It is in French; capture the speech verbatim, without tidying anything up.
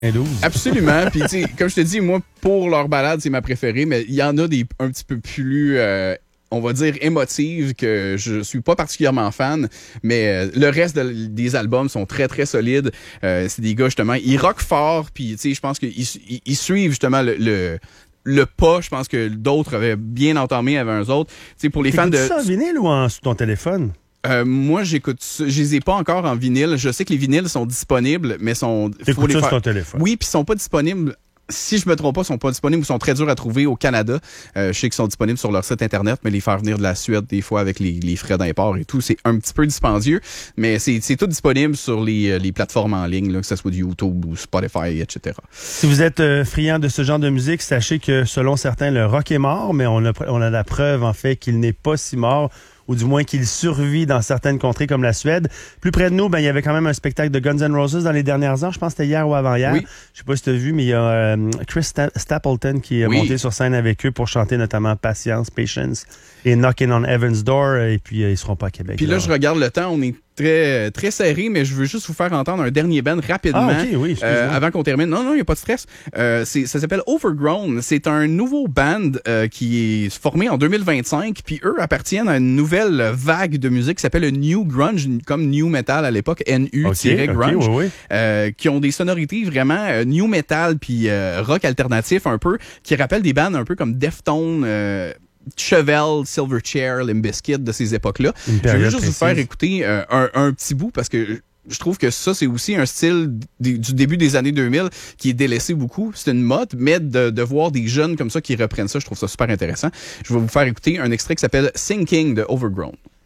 Absolument. Puis, tu sais, comme je te dis, moi, pour leur balade, c'est ma préférée, mais il y en a des un petit peu plus, euh, on va dire, émotives que je suis pas particulièrement fan, mais euh, le reste de, des albums sont très, très solides. Euh, c'est des gars, justement, ils rockent fort, puis, tu sais, je pense qu'ils ils, ils suivent, justement, le... le le pas, je pense que d'autres avaient bien entamé avec eux autres. Tu sais, pour les fans de... ça en vinyle ou en, sur ton téléphone? Euh, moi, j'écoute ça. Je les ai pas encore en vinyle. Je sais que les vinyles sont disponibles, mais sont... T'écoutes les ça faire... sur ton téléphone? Oui, puis ils sont pas disponibles... Si je me trompe pas, ils sont pas disponibles ou sont très durs à trouver au Canada. Euh, je sais qu'ils sont disponibles sur leur site Internet, mais les faire venir de la Suède, des fois, avec les, les frais d'import et tout, c'est un petit peu dispendieux. Mais c'est, c'est tout disponible sur les, les plateformes en ligne, là, que ce soit du YouTube ou Spotify, et cetera. Si vous êtes euh, friand de ce genre de musique, sachez que, selon certains, le rock est mort, mais on a, on a la preuve, en fait, qu'il n'est pas si mort, ou du moins qu'il survit dans certaines contrées comme la Suède. Plus près de nous, ben il y avait quand même un spectacle de Guns N' Roses dans les dernières heures. Je pense que c'était hier ou avant-hier. Oui. Je sais pas si tu as vu, mais il y a euh, Chris Sta- Stapleton qui est oui. monté sur scène avec eux pour chanter notamment Patience, Patience et Knocking on Heaven's Door. Et puis, euh, ils seront pas à Québec. Puis là, là, je regarde le temps. On est très, très serré, mais je veux juste vous faire entendre un dernier band rapidement. Ah, OK, oui, euh, avant qu'on termine. Non, non, il n'y a pas de stress. Euh, c'est, ça s'appelle Overgrown. C'est un nouveau band euh, qui est formé en deux mille vingt-cinq. Puis eux appartiennent à une nouvelle vague de musique qui s'appelle le New Grunge, comme New Metal à l'époque, N U-Grunge, okay, okay, oui, oui. Euh, qui ont des sonorités vraiment euh, New Metal puis euh, rock alternatif un peu, qui rappellent des bands un peu comme Deftones, euh, Chevelle, Silverchair, Limp Bizkit de ces époques-là. Je vais juste précise. vous faire écouter euh, un, un petit bout parce que je trouve que ça, c'est aussi un style d- du début des années deux mille qui est délaissé beaucoup. C'est une mode, mais de, de voir des jeunes comme ça qui reprennent ça, je trouve ça super intéressant. Je vais vous faire écouter un extrait qui s'appelle Sinking de Overgrown.